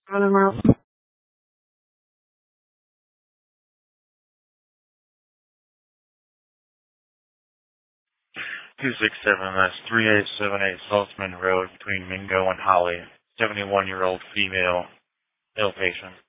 Animal. 267, that's 3878 Saltzman Road between Mingo and Holly. 71-year-old female, ill patient.